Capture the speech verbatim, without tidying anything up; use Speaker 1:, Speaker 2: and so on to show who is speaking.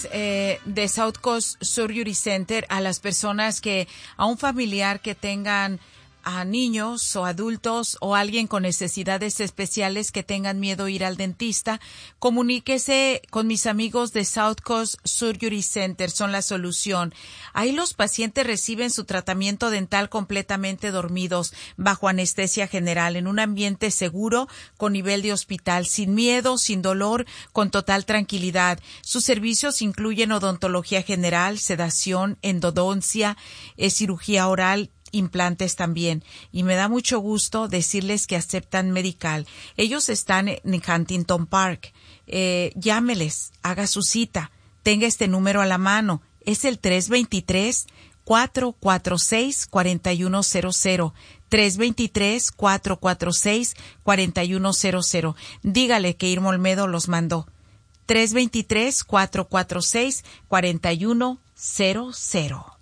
Speaker 1: pues eh, de South Coast Surgery Center a las personas que, a un familiar que tengan a niños o adultos o alguien con necesidades especiales que tengan miedo a ir al dentista, comuníquese con mis amigos de South Coast Surgery Center, son la solución. Ahí los pacientes reciben su tratamiento dental completamente dormidos, bajo anestesia general, en un ambiente seguro, con nivel de hospital, sin miedo, sin dolor, con total tranquilidad. Sus servicios incluyen odontología general, sedación, endodoncia, eh, cirugía oral, implantes también, y me da mucho gusto decirles que aceptan Medical. Ellos están en Huntington Park. Eh, llámeles, haga su cita, tenga este número a la mano, es el tres dos tres, cuatro cuatro seis, cuatro uno cero cero, tres dos tres, cuatro cuatro seis, cuatro uno cero cero. Dígale que Irma Olmedo los mandó. tres dos tres, cuatro cuatro seis, cuatro uno cero cero.